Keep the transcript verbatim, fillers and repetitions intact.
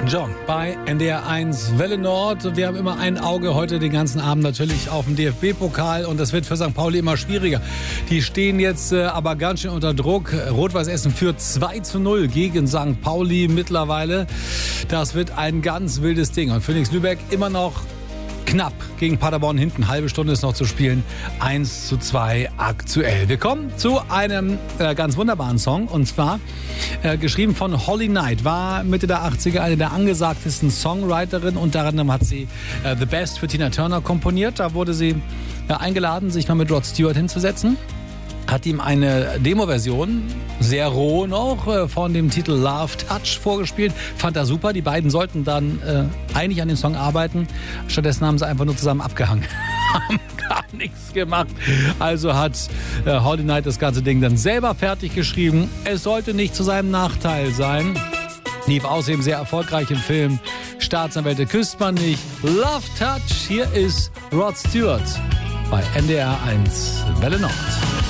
Elton John bei N D R eins Welle Nord. Wir haben immer ein Auge heute den ganzen Abend natürlich auf dem D F B-Pokal und das wird für Sankt Pauli immer schwieriger. Die stehen jetzt äh, aber ganz schön unter Druck. Rot-Weiß Essen führt zwei zu null gegen Sankt Pauli mittlerweile. Das wird ein ganz wildes Ding. Und Phoenix Lübeck immer noch knapp gegen Paderborn hinten. Halbe Stunde ist noch zu spielen. eins zu zwei aktuell. Wir kommen zu einem äh, ganz wunderbaren Song. Und zwar äh, geschrieben von Holly Knight. War Mitte der achtziger eine der angesagtesten Songwriterinnen. Unter anderem hat sie äh, The Best für Tina Turner komponiert. Da wurde sie äh, eingeladen, sich mal mit Rod Stewart hinzusetzen. Hat ihm eine Demo-Version, sehr roh noch, von dem Titel Love Touch vorgespielt. Fand er super. Die beiden sollten dann äh, eigentlich an dem Song arbeiten. Stattdessen haben sie einfach nur zusammen abgehangen. Haben gar nichts gemacht. Also hat äh, Holly Knight das ganze Ding dann selber fertig geschrieben. Es sollte nicht zu seinem Nachteil sein. Lief außerdem sehr erfolgreich im Film Staatsanwälte küsst man nicht. Love Touch. Hier ist Rod Stewart bei N D R eins Welle Nord.